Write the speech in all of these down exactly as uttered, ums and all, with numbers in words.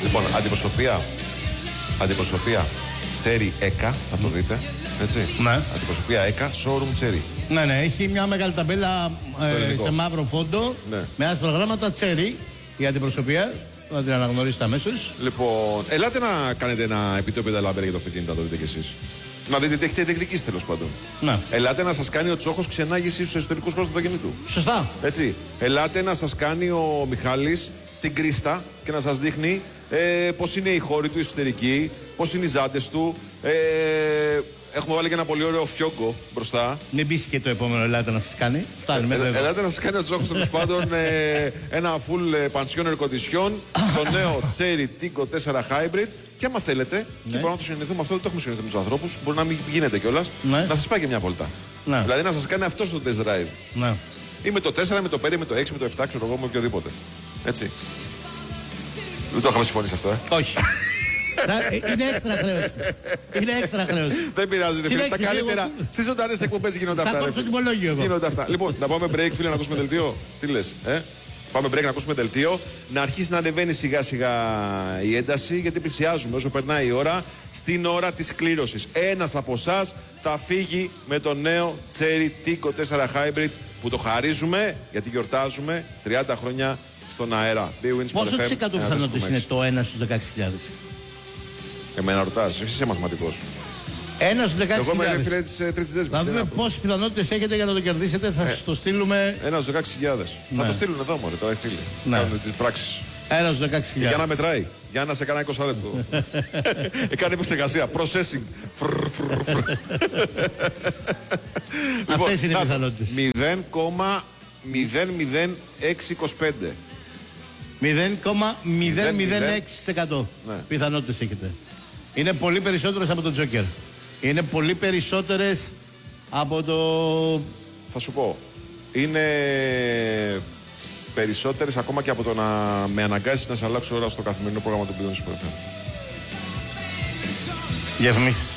Λοιπόν, αντιπροσωπεία, αντιπροσωπεία Cherry Eka, θα το δείτε, έτσι. Ναι. Αντιπροσωπεία Eka, showroom Cherry. Ναι, ναι, έχει μια μεγάλη ταμπέλα ε, σε μαύρο φόντο, ναι. με άσπρα γράμματα Cherry, η αντιπροσωπεία, θα την αναγνωρίσετε αμέσως. Λοιπόν, ελάτε να κάνετε ένα επιτόπιο λαμπέρ για το αυτοκίνητο, το δείτε κι εσείς. Να δείτε τι έχετε διεκδικήσει, τέλος πάντων. Ναι. Ελάτε να σας κάνει ο Τσόχος ξενάγηση στους εσωτερικούς χώρους του αυτοκινήτου. Σωστά. Έτσι. Ελάτε να σας κάνει ο Μιχάλης την κρίστα και να σας δείχνει ε, πώς είναι η χώρη του, η εσωτερική, πώς είναι οι ζάντες του. Ε, έχουμε βάλει και ένα πολύ ωραίο φιόγκο μπροστά. Μην πεις και το επόμενο, ελάτε να σας κάνει. Φτάνει, ε, ε, ελάτε να σας κάνει ο Τσόχος τέλος πάντων ε, ένα full πανσιόν ερκοτισιόν στο νέο Cherry Tiggo τέσσερα Hybrid. Και άμα θέλετε, ναι. και μπορούμε να το συνεννοηθούμε αυτό, δεν το έχουμε συνεννοηθεί με τους ανθρώπους, μπορεί να μην γίνεται κιόλας, ναι. να σας πάει και μια βόλτα. Ναι. Δηλαδή να σας κάνει αυτό στο test drive. Ναι. Ή με το τέσσερα, με το πέντε, με το έξι, με το επτά, ξέρω εγώ, με οποιοδήποτε. Έτσι. Δεν το είχαμε συμφωνήσει αυτό, ε. Όχι. Είναι έξτρα χρέωση. Είναι έξτρα χρέωση. Δεν πειράζει, δεν πειράζει. Τα καλύτερα. Στις ζωντανές εκπομπές γίνονται αυτά. Θα κόψω τιμολόγιο εγώ. Γίνονται αυτά. Λοιπόν, να πάμε break, φίλε, να ακούσουμε δελτίο. Τι λες, ε. Πάμε break να ακούσουμε δελτίο. Να αρχίσει να ανεβαίνει σιγά σιγά η ένταση, γιατί πλησιάζουμε όσο περνάει η ώρα στην ώρα της κλήρωσης. Ένας από εσάς θα φύγει με το νέο Cherry Tiggo τέσσερα Hybrid που το χαρίζουμε γιατί γιορτάζουμε τριάντα χρόνια στον αέρα. Πόσο της εκατό πιθανότητες είναι το ένα στους δεκαέξι χιλιάδες? Εμένα ρωτάς, εσύ είσαι μαθηματικός. Ένα στους δεκαέξι χιλιάδες. Εγώ είμαι φίλε της τρίτης δέσμης. Να δούμε πόσες πιθανότητες έχετε για να το κερδίσετε. Θα σας το στείλουμε. Ένα στους δεκαέξι χιλιάδες. Ναι. Θα το στείλουν εδώ, μωρέ, τώρα οι φίλοι. Ναι. Κάνουν τις πράξεις. Ένα στους δεκαέξι χιλιάδες. Για να μετράει. Για να σε κάνει είκοσι λεπτό. Έκανε επεξεργασία. Processing. Αυτές είναι οι πιθανότητες. μηδέν κόμμα μηδέν μηδέν έξι είκοσι πέντε. μηδέν κόμμα μηδέν μηδέν έξι τοις εκατό πιθανότητες έχετε. Είναι πολύ περισσότερες από τον Τζόκερ. Είναι πολύ περισσότερες από το... Θα σου πω. Είναι περισσότερες ακόμα και από το να με αναγκάσεις να σε αλλάξω ώρα στο καθημερινό πρόγραμμα του Beyond Sport εφ εμ. Διαφημίσεις.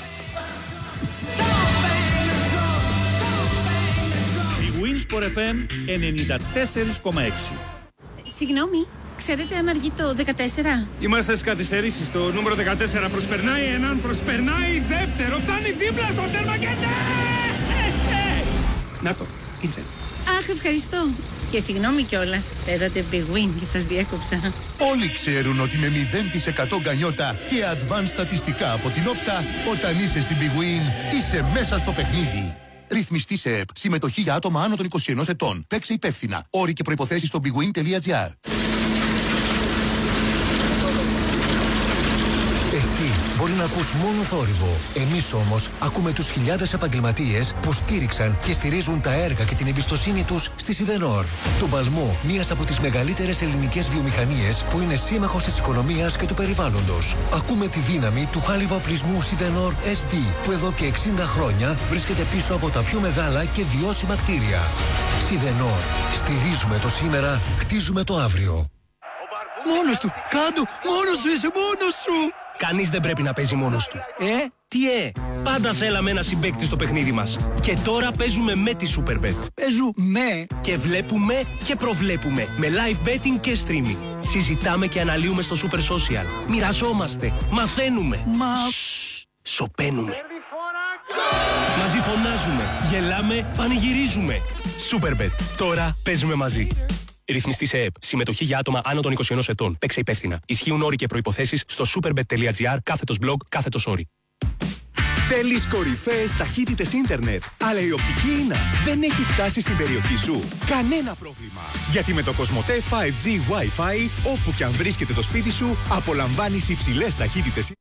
Η Winsport εφ εμ ενενήντα τέσσερα κόμμα έξι. Συγγνώμη, ξέρετε αν αργεί το δεκατέσσερα? Είμαστε στις καθυστερήσεις. Το νούμερο δεκατέσσερα προσπερνάει έναν, προσπερνάει δεύτερο, φτάνει δίπλα στο τέρμα και ναι! Να το, ήρθε. Αχ, ευχαριστώ. Και συγγνώμη κιόλας, παίζατε Big Win και σας διέκοψα. Όλοι ξέρουν ότι με μηδέν τοις εκατό γκανιότα και advanced στατιστικά από την Όπτα, όταν είσαι στην Big Win, είσαι μέσα στο παιχνίδι. Ρυθμιστή σε ΕΠ. Συμμετοχή για άτομα άνω των είκοσι ενός ετών. Παίξε υπεύθυνα. Όροι και προϋποθέσεις στο bigwin τελεία gr. Εσύ μπορεί να ακούς μόνο θόρυβο. Εμείς όμως ακούμε τους χιλιάδες επαγγελματίες που στήριξαν και στηρίζουν τα έργα και την εμπιστοσύνη τους στη Σιδενόρ. Τον παλμό μιας από τις μεγαλύτερες ελληνικές βιομηχανίες που είναι σύμμαχος της οικονομίας και του περιβάλλοντος. Ακούμε τη δύναμη του χάλιβα-οπλισμού Σιδενόρ ες ντι που εδώ και εξήντα χρόνια βρίσκεται πίσω από τα πιο μεγάλα και βιώσιμα κτίρια. Σιδενόρ. Στηρίζουμε το σήμερα, χτίζουμε το αύριο. Μόνος του! Κάντο! Μόνος σου είσαι! Μόνος σου! Κανείς δεν πρέπει να παίζει μόνος του. Ε, τι ε! Πάντα θέλαμε ένα συμπαίκτη στο παιχνίδι μας. Και τώρα παίζουμε με τη Superbet. Παίζουμε! Και βλέπουμε και προβλέπουμε. Με live betting και streaming. Συζητάμε και αναλύουμε στο Super Social. Μοιραζόμαστε. Μαθαίνουμε. Μα... Σοπαίνουμε. Μαζί φωνάζουμε. Γελάμε. Πανηγυρίζουμε. Superbet. Τώρα παίζουμε μαζί. Ρυθμιστή σε ΕΠ. Συμμετοχή για άτομα άνω των είκοσι ενός ετών. Παίξε υπεύθυνα. Ισχύουν όροι και προϋποθέσεις στο superbet τελεία gr κάθετος blog κάθετος όροι. Θέλεις κορυφαίες ταχύτητες ίντερνετ, αλλά η οπτική ίνα δεν έχει φτάσει στην περιοχή σου? Κανένα πρόβλημα. Γιατί με το Κοσμοτέ φάιβ τζι Wi-Fi, όπου και αν βρίσκεται το σπίτι σου, απολαμβάνεις υψηλές ταχύτητες.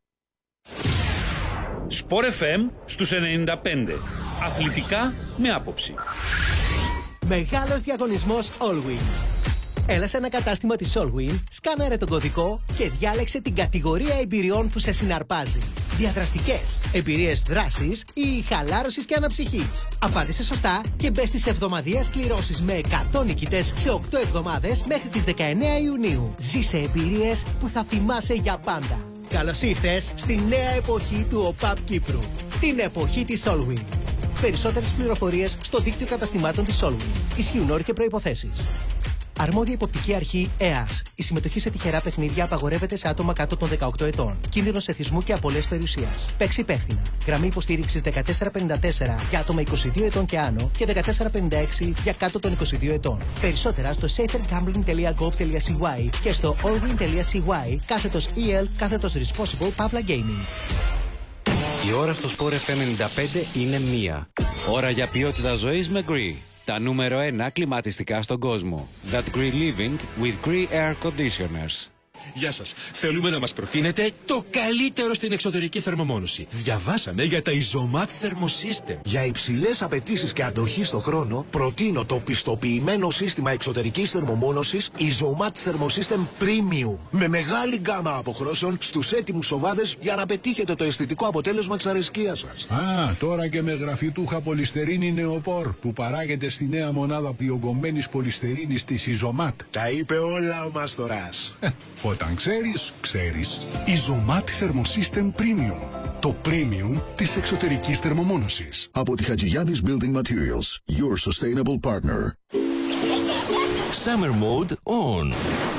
Sport εφ εμ στους ενενήντα πέντε. Αθλητικά με άποψη. Μεγάλος διαγωνισμός Allwyn. Έλα σε ένα κατάστημα της Allwyn, σκάναρε τον κωδικό και διάλεξε την κατηγορία εμπειριών που σε συναρπάζει. Διαδραστικές, εμπειρίες δράσης ή χαλάρωσης και αναψυχής. Απάντησε σωστά και μπες στις εβδομαδιαίες κληρώσεις με εκατό νικητές σε οκτώ εβδομάδες μέχρι τις δεκαεννέα Ιουνίου. Ζήσε εμπειρίες που θα θυμάσαι για πάντα. Καλώς ήρθες στη νέα εποχή του ΟΠΑΠ Κύπρου. Την εποχή της Allwyn. Περισσότερες πληροφορίες στο δίκτυο καταστημάτων της Allwyn. Ισχύουν όροι και προϋποθέσεις. Αρμόδια υποπτική αρχή ΕΑΣ. Η συμμετοχή σε τυχερά παιχνίδια απαγορεύεται σε άτομα κάτω των δεκαοκτώ ετών. Κίνδυνος εθισμού και απώλειας περιουσίας. Παίξει υπεύθυνα. Γραμμή υποστήριξης δεκατέσσερα πενήντα τέσσερα για άτομα είκοσι δύο ετών και άνω και δεκατέσσερα πενήντα έξι για κάτω των είκοσι δύο ετών. Περισσότερα στο safer gambling dot gov dot c y και στο allwin dot c y κάθετος ι ελ κάθετος responsible Pavla Gaming. Η ώρα στο Sport εφ εμ ενενήντα πέντε είναι μία. Ώρα για ποιότητα ζωής με Gree. Τα νούμερο ένα κλιματιστικά στον κόσμο. That Gree Living with Gree Air Conditioners. Γεια σας. Θέλουμε να μας προτείνετε το καλύτερο στην εξωτερική θερμομόνωση. Διαβάσαμε για τα Isomat Thermosystem. Για υψηλές απαιτήσεις και αντοχή στο χρόνο, προτείνω το πιστοποιημένο σύστημα εξωτερικής θερμομόνωσης Isomat Thermosystem Premium. Με μεγάλη γκάμα αποχρώσεων στους έτοιμους σοβάδες για να πετύχετε το αισθητικό αποτέλεσμα της αρεσκίας σας. Α, τώρα και με γραφιτούχα πολυστερίνη νεοπόρ που παράγεται στη νέα μονάδα διογκωμένης πολυστερίνης της Isomat. Τα είπε όλα ο Μαστοράς. Ε, Όταν ξέρεις, ξέρεις. Isomat Thermosystem Premium. Το premium της εξωτερικής θερμομόνωσης. Από τη Χατζηγιάννης Building Materials. Your sustainable partner. Summer Mode On.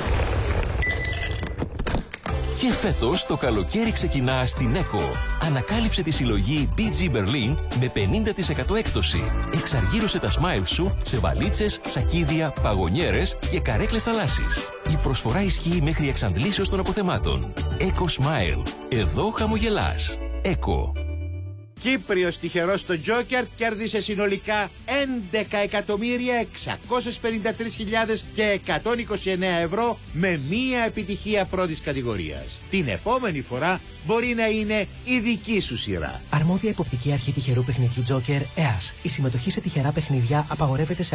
Και φέτος το καλοκαίρι ξεκινά στην ΕΚΟ. Ανακάλυψε τη συλλογή μπι τζι Berlin με πενήντα τοις εκατό έκπτωση. Εξαργύρωσε τα smiles σου σε βαλίτσες, σακίδια, παγωνιέρες και καρέκλες θαλάσσης. Η προσφορά ισχύει μέχρι εξαντλήσεως των αποθεμάτων. Eco Smile. Εδώ χαμογελάς. ΕΚΟ. Κύπριος τυχερός στο Τζόκερ κέρδισε συνολικά έντεκα εκατομμύρια εξακόσιες πενήντα τρεις χιλιάδες και εκατόν είκοσι εννέα ευρώ με μία επιτυχία πρώτης κατηγορίας. Την επόμενη φορά μπορεί να είναι η δική σου σειρά. Αρμόδια υποπτική αρχή τυχερού παιχνιδιού Τζόκερ ΕΑΣ. Η συμμετοχή σε τυχερά παιχνίδια απαγορεύεται σε